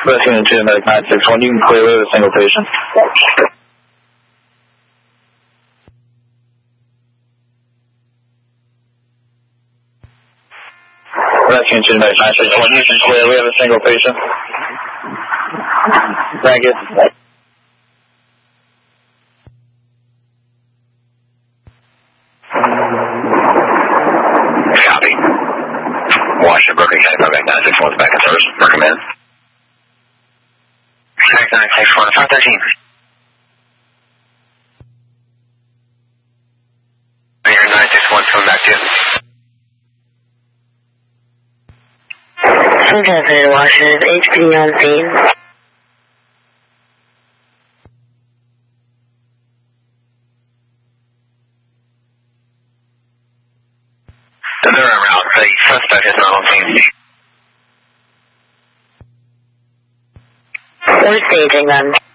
Rescue 2, Medic 961, you can clear with a single patient. Rescue 2, Medic 961, you can clear, we have a single patient. Thank you. Copy. Washington, Brooklyn County, Medic 961 back in service. Recommend. Medic 961, 513. Here 961 coming back to you. Lieutenant Washington, HPD on scene. They're en route. The suspect is not on scene. We're staging them.